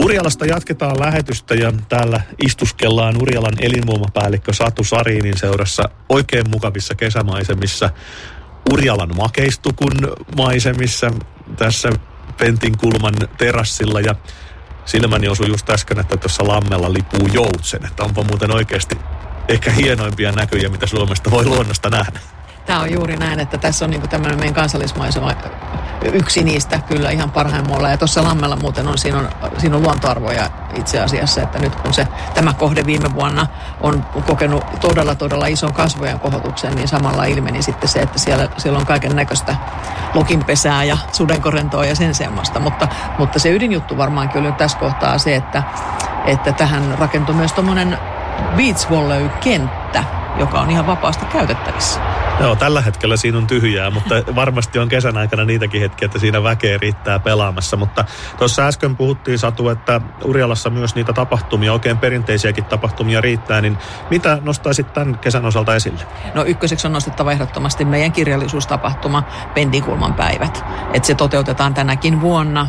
Urjalasta jatketaan lähetystä ja täällä istuskellaan Urjalan elinvoimapäällikkö Satu Sarinin seurassa oikein mukavissa kesämaisemissa, Urjalan makeistukun maisemissa tässä Pentinkulman terassilla, ja silmäni osui just äsken, että tuossa lammella lipuu joutsen, että onpa muuten oikeasti ehkä hienoimpia näkyjä, mitä Suomesta voi luonnosta nähdä. Tämä on juuri näin, että tässä on niinku tämmöinen meidän kansallismaisema yksi niistä kyllä ihan parhaimmalla. Ja tuossa lammella muuten on, siinä on luontoarvoja itse asiassa, että nyt kun tämä kohde viime vuonna on kokenut todella ison kasvojen kohotuksen, niin samalla ilmeni sitten se, että siellä on kaiken näköistä lokinpesää ja sudenkorentoa ja sen semmoista. Mutta se ydinjuttu varmaankin oli tässä kohtaa se, että tähän rakentui myös tommoinen beach volley-kenttä, joka on ihan vapaasti käytettävissä. Joo, tällä hetkellä siinä on tyhjää, mutta varmasti on kesän aikana niitäkin hetkiä, että siinä väkeä riittää pelaamassa. Mutta tuossa äsken puhuttiin, Satu, että Urjalassa myös niitä tapahtumia, oikein perinteisiäkin tapahtumia riittää, niin mitä nostaisit tämän kesän osalta esille? No ykköseksi on nostettava ehdottomasti meidän kirjallisuustapahtuma Pentinkulman päivät. Että se toteutetaan tänäkin vuonna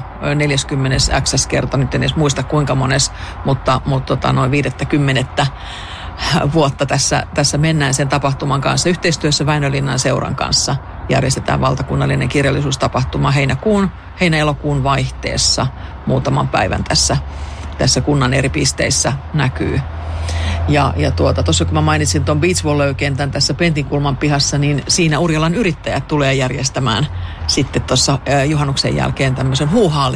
40. kerta, nyt en edes muista kuinka mones, mutta noin 50. vuotta tässä mennään sen tapahtuman kanssa. Yhteistyössä Väinölinnan seuran kanssa järjestetään valtakunnallinen kirjallisuustapahtuma heinä-elokuun vaihteessa muutaman päivän tässä kunnan eri pisteissä näkyy. Ja tuossa kun mä mainitsin tuon beach volley-kentän tässä Pentinkulman pihassa, niin siinä Urjalan yrittäjät tulee järjestämään sitten tuossa juhannuksen jälkeen tämmöisen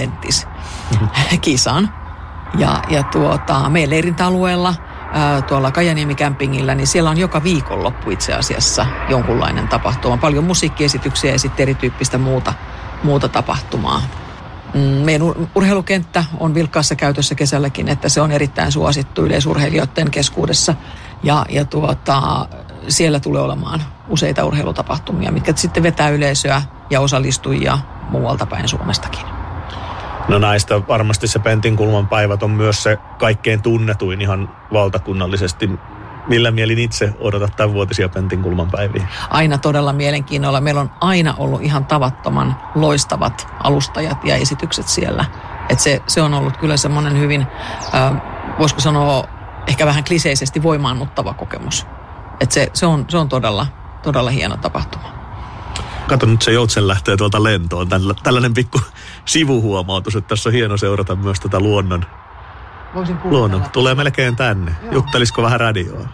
huuhaa-lenttis-kisan. Ja meidän leirintäalueella tuolla Kajaniemi-kämpingillä, niin siellä on joka viikonloppu itse asiassa jonkunlainen tapahtuma. Paljon musiikkiesityksiä ja sitten erityyppistä muuta tapahtumaa. Meidän urheilukenttä on vilkkaassa käytössä kesälläkin, että se on erittäin suosittu yleisurheilijoiden keskuudessa. Ja siellä tulee olemaan useita urheilutapahtumia, mitkä sitten vetää yleisöä ja osallistujia muualta päin Suomestakin. No näistä varmasti se Pentinkulman päivät on myös se kaikkein tunnetuin ihan valtakunnallisesti. Millä mielin itse odotat tämänvuotisia Pentinkulman päiviä? Aina todella mielenkiinnolla. Meillä on aina ollut ihan tavattoman loistavat alustajat ja esitykset siellä. Että se on ollut kyllä semmoinen hyvin, voisiko sanoa, ehkä vähän kliseisesti voimaannuttava kokemus. Että se on todella hieno tapahtuma. Kato, nyt se joutsen lähtee tuolta lentoon. Tällainen pikku sivuhuomautus, että tässä on hieno seurata myös tätä luonnon. Tulee melkein tänne. Joo. Juttelisiko vähän radioa?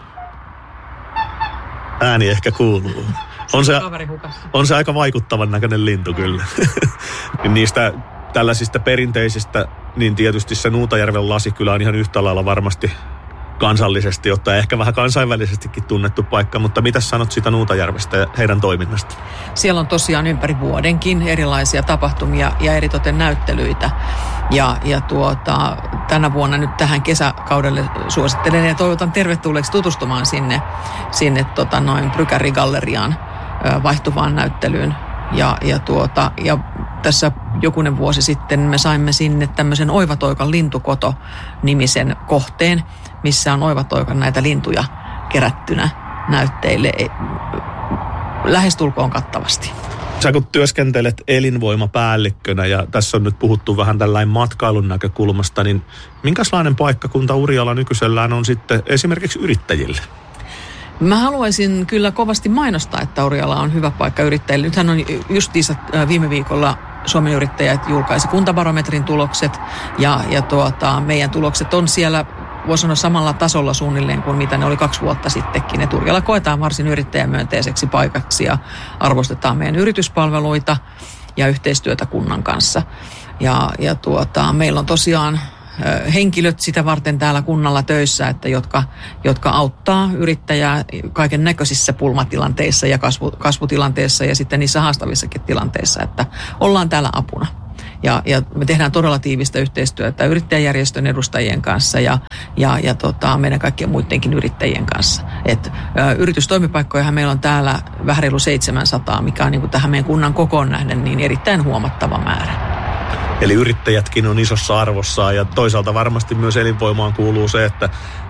Ääni ehkä kuuluu. On se aika vaikuttavan näköinen lintu kyllä. Niistä tällaisista perinteisistä, niin tietysti se Nuutajärven Lasikylä on ihan yhtä lailla varmasti kansallisesti ottaen, ehkä vähän kansainvälisestikin tunnettu paikka, mutta mitä sanot siitä Nuutajärvestä ja heidän toiminnasta? Siellä on tosiaan ympäri vuodenkin erilaisia tapahtumia ja eritoten näyttelyitä. Ja tänä vuonna nyt tähän kesäkaudelle suosittelen ja toivotan tervetulleeksi tutustumaan sinne Brygäri-galleriaan vaihtuvaan näyttelyyn. Ja tässä jokunen vuosi sitten me saimme sinne tämmöisen Oivatoikan lintukoto-nimisen kohteen, missä on Oivatoikan näitä lintuja kerättynä näytteille lähestulkoon kattavasti. Sä kun työskentelet elinvoimapäällikkönä ja tässä on nyt puhuttu vähän tällainen matkailun näkökulmasta, niin minkälainen paikkakunta Urjala nykyisellään on sitten esimerkiksi yrittäjille? Mä haluaisin kyllä kovasti mainostaa, että Urjala on hyvä paikka yrittäjille. Nythän on justiinsa viime viikolla Suomen yrittäjät julkaisi kuntabarometrin tulokset ja meidän tulokset on siellä, voisi sanoa, samalla tasolla suunnilleen kuin mitä ne oli 2 vuotta sittenkin. Et Urjala koetaan varsin yrittäjämyönteiseksi paikaksi ja arvostetaan meidän yrityspalveluita ja yhteistyötä kunnan kanssa. Meillä on tosiaan henkilöt sitä varten täällä kunnalla töissä, että jotka auttaa yrittäjää kaiken näköisissä pulmatilanteissa ja kasvutilanteissa ja sitten niissä haastavissakin tilanteissa, että ollaan täällä apuna. Ja me tehdään todella tiivistä yhteistyötä yrittäjäjärjestön edustajien kanssa ja meidän kaikkien muidenkin yrittäjien kanssa. Yritystoimipaikkojahan meillä on täällä vähän reilu 700, mikä on niin kuin tähän meidän kunnan kokoon nähden niin erittäin huomattava määrä. Eli yrittäjätkin on isossa arvossa ja toisaalta varmasti myös elinvoimaan kuuluu se, että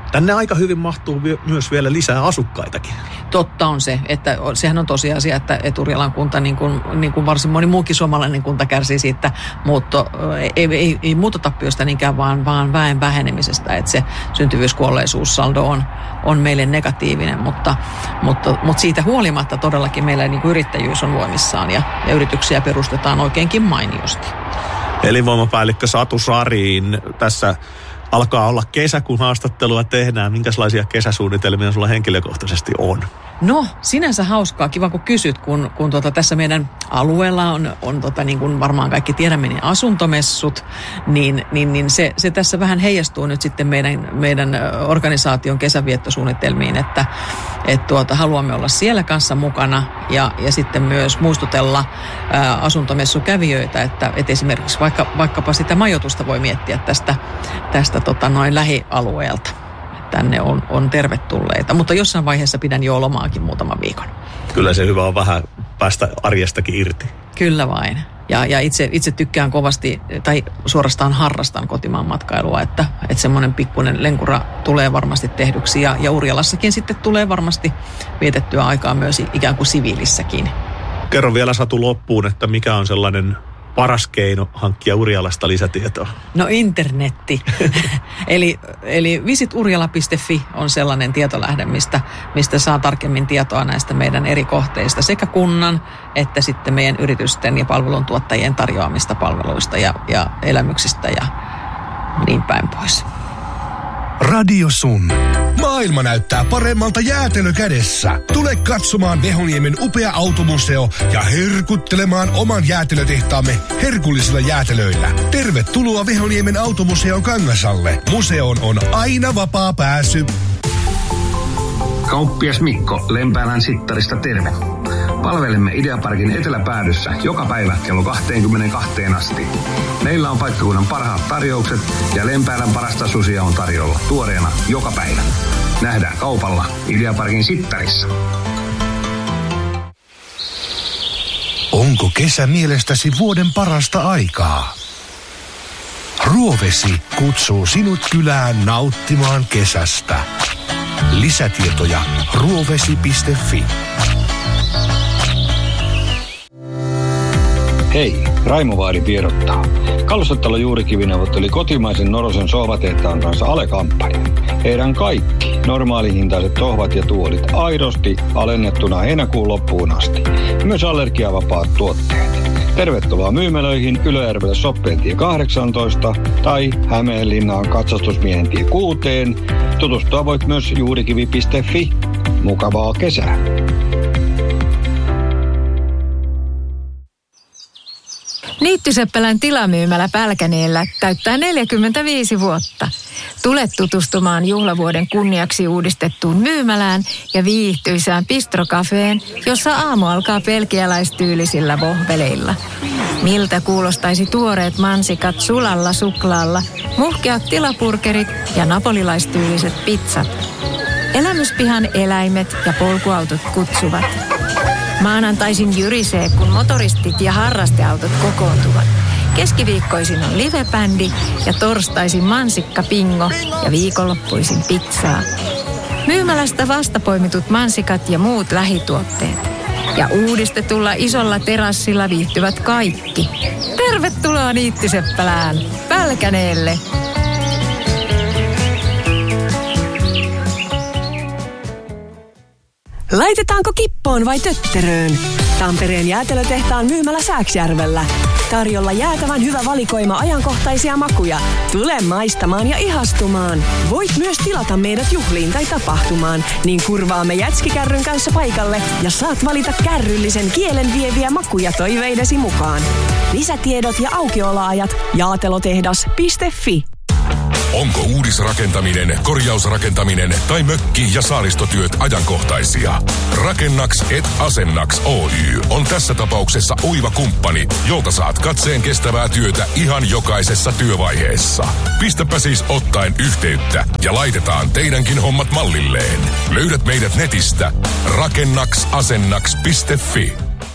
tänne aika hyvin mahtuu myös vielä lisää asukkaitakin. Totta on se, että sehän on tosiasia, että Urjalan kunta, niin kuin varsin moni muukin suomalainen kunta kärsii siitä ei muuttotappiosta niinkään, vaan väen vähenemisestä, että se syntyvyyskuolleisuussaldo on meille negatiivinen, mutta siitä huolimatta todellakin meillä niin kuin yrittäjyys on voimissaan ja yrityksiä perustetaan oikeinkin mainiosti. Elinvoimapäällikkö Satu Sarin, tässä alkaa olla kesä, kun haastattelua tehdään. Minkälaisia kesäsuunnitelmia sulla henkilökohtaisesti on? No, sinänsä hauskaa. Kiva, kun kysyt, kun tässä meidän alueella on niin kuin varmaan kaikki tiedämme, niin asuntomessut, niin se tässä vähän heijastuu nyt sitten meidän organisaation kesäviettosuunnitelmiin, että haluamme olla siellä kanssa mukana ja sitten myös muistutella asuntomessukävijöitä, että esimerkiksi vaikkapa sitä majoitusta voi miettiä tästä lähialueelta. Tänne on tervetulleita, mutta jossain vaiheessa pidän jo lomaakin muutaman viikon. Kyllä se hyvä on vähän päästä arjestakin irti. Kyllä vain. Ja itse tykkään kovasti, tai suorastaan harrastan kotimaan matkailua, että semmoinen pikkuinen lenkura tulee varmasti tehdyksi. Ja Urjalassakin sitten tulee varmasti vietettyä aikaa myös ikään kuin siviilissäkin. Kerro vielä Satu loppuun, että mikä on sellainen paras keino hankkia Urjalasta lisätietoa? No internetti. eli visiturjala.fi on sellainen tietolähde, mistä saa tarkemmin tietoa näistä meidän eri kohteista, sekä kunnan että sitten meidän yritysten ja palveluntuottajien tarjoamista palveluista ja elämyksistä ja niin päin pois. Radio Sun. Maailma näyttää paremmalta jäätelö kädessä. Tule katsomaan Vehonniemen upea automuseo ja herkuttelemaan oman jäätelötehtaamme herkullisilla jäätelöillä. Tervetuloa Vehonniemen automuseon Kangasalle. Museoon on aina vapaa pääsy. Kauppias Mikko Lempäälän Sittarista terve. Palvelemme Ideaparkin eteläpäädyssä joka päivä kello 22 asti. Meillä on paikkakunnan parhaat tarjoukset ja Lempäälän parasta susia on tarjolla tuoreena joka päivä. Nähdään kaupalla Ideaparkin Sittarissa. Onko kesä mielestäsi vuoden parasta aikaa? Ruovesi kutsuu sinut kylään nauttimaan kesästä. Lisätietoja ruovesi.fi. Hei, Raimo Vaari tiedottaa. Kalustetalo Juurikivi neuvotteli kotimaisen Norosen sohvatehtaan kanssa alekampanja. Heidän kaikki normaalihintaiset sohvat ja tuolit aidosti alennettuna heinäkuun loppuun asti. Myös allergiavapaat tuotteet. Tervetuloa myymälöihin Ylöjärvelle Soppeentie 18 tai Hämeenlinnaan Katsastusmiehen tie 6. Tutustua voit myös juurikivi.fi. Mukavaa kesää! Niittyseppälän tilamyymälä Pälkäneellä täyttää 45 vuotta. Tule tutustumaan juhlavuoden kunniaksi uudistettuun myymälään ja viihtyisään bistrokafeen, jossa aamu alkaa belgialaistyylisillä vohveleilla. Miltä kuulostaisi tuoreet mansikat sulalla suklaalla, muhkeat tilapurkerit ja napolilaistyyliset pizzat. Elämyspihan eläimet ja polkuautot kutsuvat. Maanantaisin jyrisee, kun motoristit ja harrasteautot kokoontuvat. Keskiviikkoisin on livebändi ja torstaisin mansikka pingo ja viikonloppuisin pizzaa. Myymälästä vastapoimitut mansikat ja muut lähituotteet. Ja uudistetulla isolla terassilla viihtyvät kaikki. Tervetuloa Niittyseppälään, Pälkäneelle! Laitetaanko kippoon vai tötteröön? Tampereen jäätelötehtaan myymälä Sääksjärvellä. Tarjolla jäätävän hyvä valikoima ajankohtaisia makuja. Tule maistamaan ja ihastumaan. Voit myös tilata meidät juhliin tai tapahtumaan, niin kurvaamme jätskikärryn kanssa paikalle ja saat valita kärryllisen kielen vieviä makuja toiveidesi mukaan. Lisätiedot ja aukioloajat jaatelotehdas.fi. Onko uudisrakentaminen, korjausrakentaminen tai mökki- ja saaristotyöt ajankohtaisia? Rakennaks et Asennaks Oy on tässä tapauksessa oiva kumppani, jolta saat katseen kestävää työtä ihan jokaisessa työvaiheessa. Pistäpä siis ottaen yhteyttä ja laitetaan teidänkin hommat mallilleen. Löydät meidät netistä rakennaks-asennaks.fi.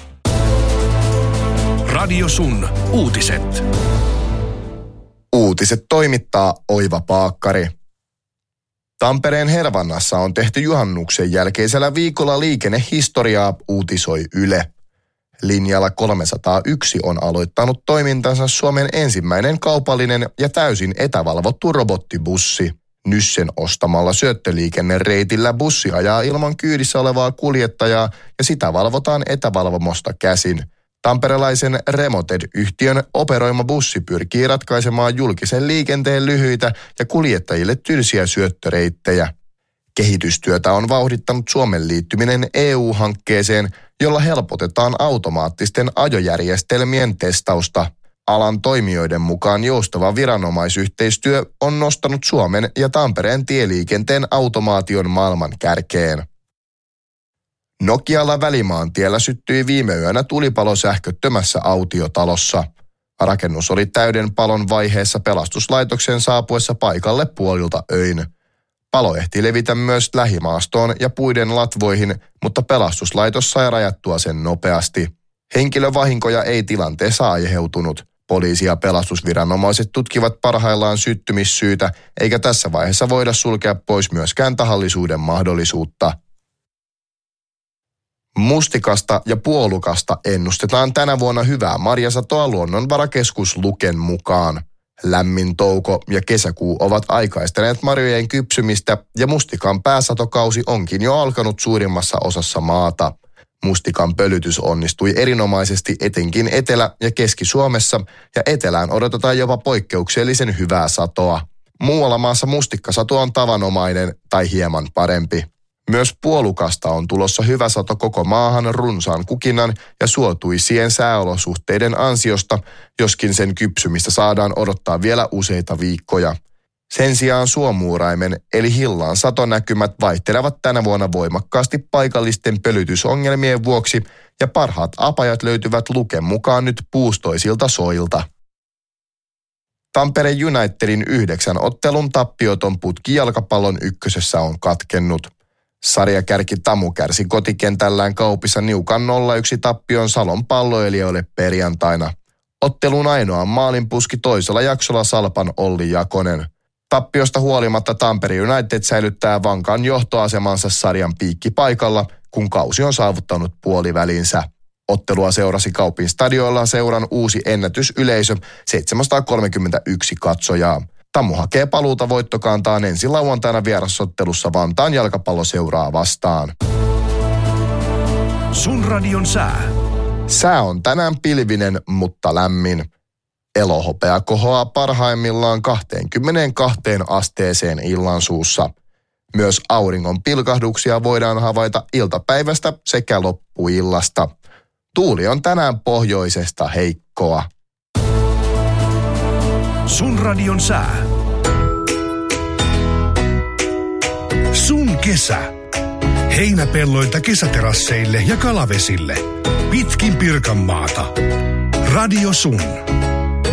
Radio Sun uutiset. Uutiset toimittaa Oiva Paakkari. Tampereen Hervannassa on tehty juhannuksen jälkeisellä viikolla liikennehistoriaa, uutisoi Yle. Linjalla 301 on aloittanut toimintansa Suomen ensimmäinen kaupallinen ja täysin etävalvottu robottibussi. Nyssen ostamalla syöttöliikennereitillä bussi ajaa ilman kyydissä olevaa kuljettajaa ja sitä valvotaan etävalvomosta käsin. Tamperelaisen Remoted-yhtiön operoima bussi pyrkii ratkaisemaan julkisen liikenteen lyhyitä ja kuljettajille tylsiä syöttöreittejä. Kehitystyötä on vauhdittanut Suomen liittyminen EU-hankkeeseen, jolla helpotetaan automaattisten ajojärjestelmien testausta. Alan toimijoiden mukaan joustava viranomaisyhteistyö on nostanut Suomen ja Tampereen tieliikenteen automaation maailman kärkeen. Nokialla Välimaantiellä syttyi viime yönä tulipalo sähköttömässä autiotalossa. Rakennus oli täyden palon vaiheessa pelastuslaitoksen saapuessa paikalle puolilta öin. Palo ehti levitä myös lähimaastoon ja puiden latvoihin, mutta pelastuslaitos sai rajattua sen nopeasti. Henkilövahinkoja ei tilanteessa aiheutunut. Poliisi ja pelastusviranomaiset tutkivat parhaillaan syttymissyytä, eikä tässä vaiheessa voida sulkea pois myöskään tahallisuuden mahdollisuutta. Mustikasta ja puolukasta ennustetaan tänä vuonna hyvää marjasatoa Luonnonvarakeskus Luken mukaan. Lämmin touko ja kesäkuu ovat aikaistaneet marjojen kypsymistä ja mustikan pääsatokausi onkin jo alkanut suurimmassa osassa maata. Mustikan pölytys onnistui erinomaisesti etenkin Etelä- ja Keski-Suomessa ja etelään odotetaan jopa poikkeuksellisen hyvää satoa. Muualla maassa mustikkasato on tavanomainen tai hieman parempi. Myös puolukasta on tulossa hyvä sato koko maahan runsaan kukinnan ja suotuisien sääolosuhteiden ansiosta, joskin sen kypsymistä saadaan odottaa vielä useita viikkoja. Sen sijaan suomuuraimen eli hillan satonäkymät vaihtelevat tänä vuonna voimakkaasti paikallisten pölytysongelmien vuoksi ja parhaat apajat löytyvät Luken mukaan nyt puustoisilta soilta. Tampere Unitedin 9 ottelun tappioton putki jalkapallon ykkösessä on katkennut. Sarjakärki Tamu kärsi kotikentällään Kaupissa niukan 0-1 tappion Salon palloilijoille perjantaina. Ottelun ainoan maalin puski toisella jaksolla Salpan Olli Jakonen. Tappiosta huolimatta Tampere United säilyttää vankan johtoasemansa sarjan piikkipaikalla, kun kausi on saavuttanut puolivälinsä. Ottelua seurasi Kaupin stadioilla seuran uusi ennätysyleisö 731 katsojaa. Tamu hakee paluuta voittokantaan ensi lauantaina vierasottelussa Vantaan jalkapalloseuraa vastaan. Sun radion sää. Sää on tänään pilvinen, mutta lämmin. Elohopea kohoaa parhaimmillaan 22 asteeseen illansuussa. Myös auringon pilkahduksia voidaan havaita iltapäivästä sekä loppuillasta. Tuuli on tänään pohjoisesta heikkoa. Sun radion sää. Sun kesä. Heinäpelloilta kesäterasseille ja kalavesille. Pitkin Pirkanmaata. Radio Sun.